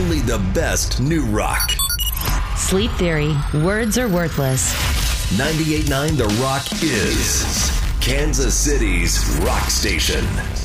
only the best new rock. Sleep Theory. Words are worthless. 98.9 The Rock is Kansas City's rock station.